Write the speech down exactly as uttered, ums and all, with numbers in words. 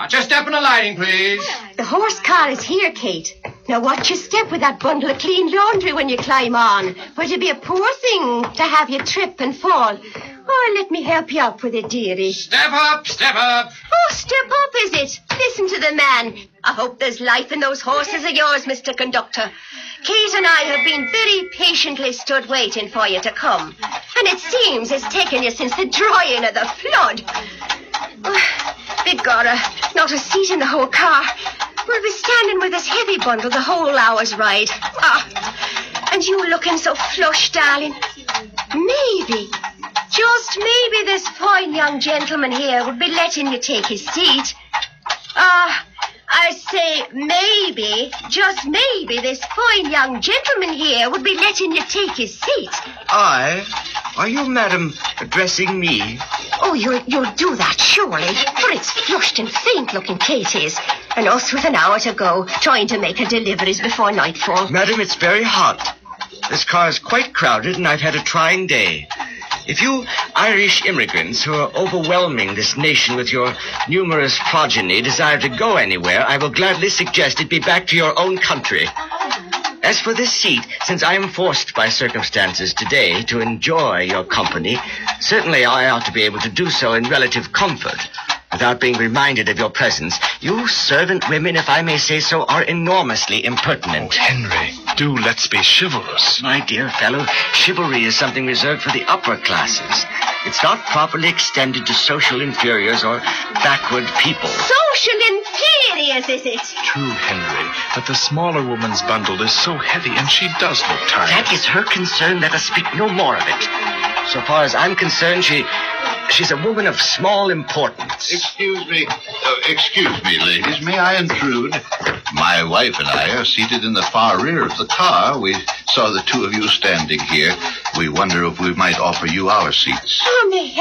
Watch your step in the lighting, please. The horse car is here, Kate. Now watch your step with that bundle of clean laundry when you climb on. For it'd be a poor thing to have you trip and fall. Oh, let me help you up with it, dearie. Step up, step up. Oh, step up, is it? Listen to the man. I hope there's life in those horses of yours, Mister Conductor. Kate and I have been very patiently stood waiting for you to come. And it seems it's taken you since the drying of the flood. Oh, begorra, not a seat in the whole car. We'll be standing with this heavy bundle the whole hour's ride. Ah, and you looking so flush, darling. Maybe, just maybe this fine young gentleman here would be letting you take his seat. Ah, I say maybe, just maybe this fine young gentleman here would be letting you take his seat. I? Are you, madam, addressing me? Oh, you'll, you'll do that, surely. For it's flushed and faint-looking Kate is. And us with an hour to go, trying to make her deliveries before nightfall. Madam, it's very hot. This car is quite crowded, and I've had a trying day. If you Irish immigrants who are overwhelming this nation with your numerous progeny desire to go anywhere, I will gladly suggest it be back to your own country. As for this seat, since I am forced by circumstances today to enjoy your company, certainly I ought to be able to do so in relative comfort, without being reminded of your presence. You servant women, if I may say so, are enormously impertinent. Oh, Henry, do let's be chivalrous. My dear fellow, chivalry is something reserved for the upper classes. It's not properly extended to social inferiors or backward people. Social inferiors, is it? True, Henry, but the smaller woman's bundle is so heavy, and she does look tired. That is her concern. Let us speak no more of it. So far as I'm concerned, she... she's a woman of small importance. Excuse me. Uh, excuse me, ladies. May I intrude? My wife and I are seated in the far rear of the car. We saw the two of you standing here. We wonder if we might offer you our seats. Oh, may